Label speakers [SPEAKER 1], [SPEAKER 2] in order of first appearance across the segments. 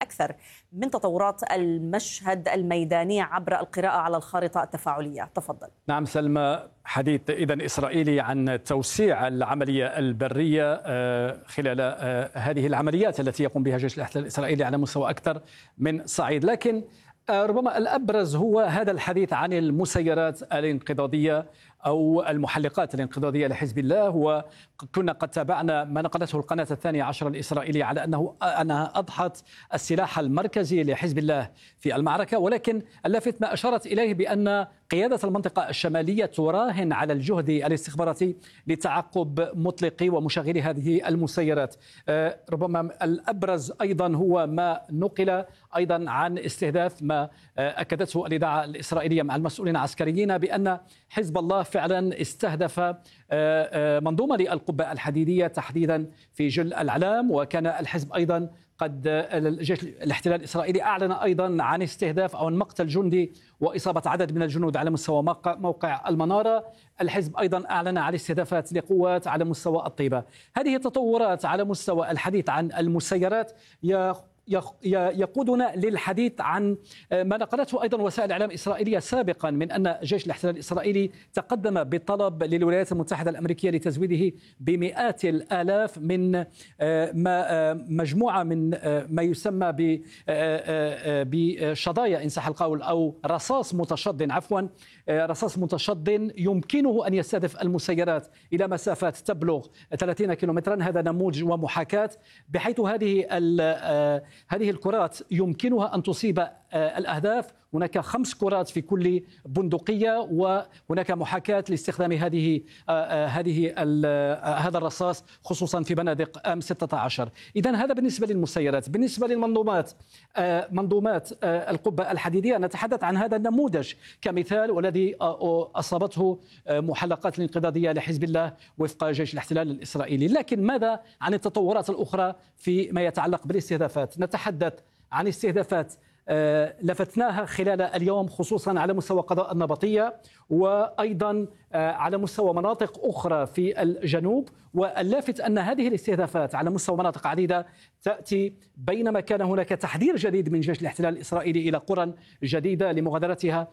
[SPEAKER 1] أكثر من تطورات المشهد الميداني عبر القراءة على الخارطة التفاعلية. تفضل.
[SPEAKER 2] نعم سلمى، حديث إذن إسرائيلي عن توسيع العملية البرية خلال هذه العمليات التي يقوم بها جيش الاحتلال الإسرائيلي على مستوى أكثر من صعيد، لكن ربما الأبرز هو هذا الحديث عن المسيرات الانقضاضية أو المحلقات الانقضاضية لحزب الله. وكنا قد تابعنا ما نقلته القناة 12 الإسرائيلية على أنها أضحت السلاح المركزي لحزب الله في المعركة، ولكن اللافت ما أشارت إليه بأن قيادة المنطقة الشمالية تراهن على الجهد الاستخباراتي لتعقب مطلقي ومشغلي هذه المسيرات. ربما الأبرز أيضا هو ما نقل أيضا عن استهداف ما أكدته الإذاعة الإسرائيلية مع المسؤولين العسكريين بأن حزب الله فعلا استهدف منظومة للقبة الحديدية تحديدا في جل العلام، وكان الحزب أيضا قد الجيش الاحتلال الإسرائيلي أعلن أيضا عن استهداف أو مقتل جندي وإصابة عدد من الجنود على مستوى موقع المنارة. الحزب أيضا أعلن عن استهدافات لقوات على مستوى الطيبة. هذه التطورات على مستوى الحديث عن المسيرات يقودنا للحديث عن ما نقلته أيضا وسائل الإعلام الإسرائيلية سابقا من أن جيش الاحتلال الإسرائيلي تقدم بطلب للولايات المتحدة الأمريكية لتزويده بمئات الآلاف من مجموعة من ما يسمى بشظايا إن صح القول أو رصاص متشظ يمكنه أن يستهدف المسيرات إلى مسافات تبلغ 30 كيلومترا. هذا نموذج ومحاكاة بحيث هذه الكرات يمكنها أن تصيب الأهداف. هناك 5 كرات في كل بندقية، وهناك محاكاة لاستخدام هذا الرصاص خصوصا في بنادق M16. إذن هذا بالنسبة للمسيرات. بالنسبة للمنظومات منظومات القبة الحديدية نتحدث عن هذا النموذج كمثال، والذي أصابته محلقات الانقضاضية لحزب الله وفق جيش الاحتلال الإسرائيلي. لكن ماذا عن التطورات الأخرى فيما يتعلق بالاستهدافات؟ نتحدث عن استهدافات لفتناها خلال اليوم خصوصا على مستوى قضاء النبطية، وأيضا على مستوى مناطق أخرى في الجنوب. واللافت أن هذه الاستهدافات على مستوى مناطق عديدة تأتي بينما كان هناك تحذير جديد من جيش الاحتلال الإسرائيلي إلى قرى جديدة لمغادرتها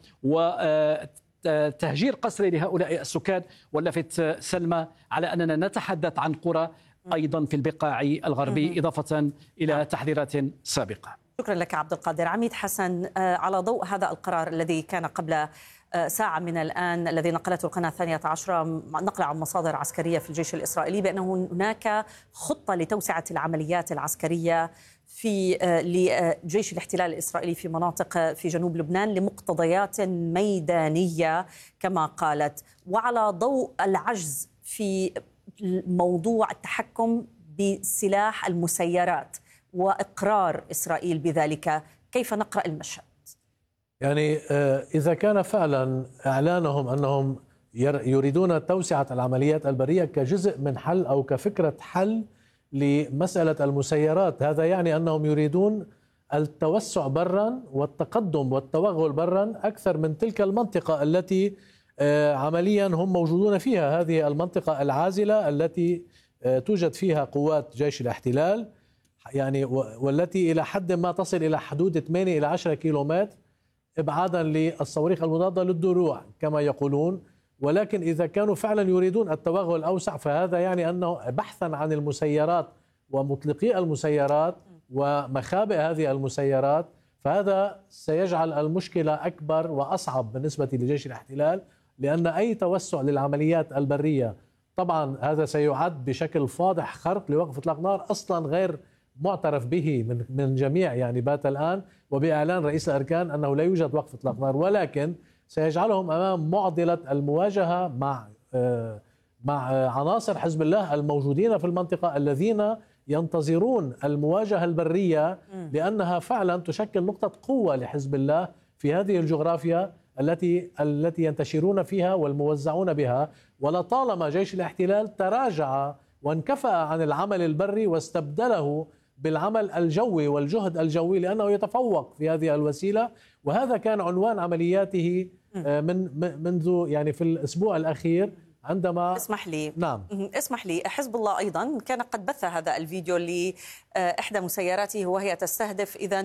[SPEAKER 2] وتهجير قسري لهؤلاء السكان. واللافت سلمى على أننا نتحدث عن قرى أيضا في البقاع الغربي إضافة إلى تحذيرات سابقة.
[SPEAKER 1] شكرا لك عبد القادر. عميد حسن، على ضوء هذا القرار الذي كان قبل ساعة من الآن الذي نقلته القناة 12 نقل عن مصادر عسكرية في الجيش الإسرائيلي بأنه هناك خطة لتوسعة العمليات العسكرية في لجيش الاحتلال الإسرائيلي في مناطق في جنوب لبنان لمقتضيات ميدانية كما قالت، وعلى ضوء العجز في موضوع التحكم بسلاح المسيرات وإقرار إسرائيل بذلك، كيف نقرأ المشهد؟
[SPEAKER 3] يعني إذا كان فعلا إعلانهم أنهم يريدون توسعة العمليات البرية كجزء من حل أو كفكرة حل لمسألة المسيرات، هذا يعني أنهم يريدون التوسع برا والتقدم والتوغل برا أكثر من تلك المنطقة التي عمليا هم موجودون فيها. هذه المنطقة العازلة التي توجد فيها قوات جيش الاحتلال، يعني والتي إلى حد ما تصل إلى حدود 8 إلى 10 كيلومتر إبعادا للصواريخ المضادة للدروع كما يقولون. ولكن إذا كانوا فعلا يريدون التوغل الأوسع فهذا يعني أنه بحثا عن المسيرات ومطلقي المسيرات ومخابئ هذه المسيرات، فهذا سيجعل المشكلة أكبر وأصعب بالنسبة لجيش الاحتلال، لأن أي توسع للعمليات البرية طبعا هذا سيعد بشكل فاضح خرق لوقف إطلاق نار أصلا غير معترف به من جميع يعني بات الآن، وبإعلان رئيس الأركان أنه لا يوجد وقف إطلاق نار، ولكن سيجعلهم أمام معضلة المواجهة مع عناصر حزب الله الموجودين في المنطقة الذين ينتظرون المواجهة البرية، لأنها فعلا تشكل نقطة قوة لحزب الله في هذه الجغرافيا التي ينتشرون فيها والموزعون بها. ولطالما جيش الاحتلال تراجع وانكفأ عن العمل البري واستبدله بالعمل الجوي والجهد الجوي لأنه يتفوق في هذه الوسيلة، وهذا كان عنوان عملياته منذ يعني في الأسبوع الأخير عندما
[SPEAKER 1] اسمح لي حزب الله أيضا كان قد بث هذا الفيديو لإحدى مسيراته وهي تستهدف إذن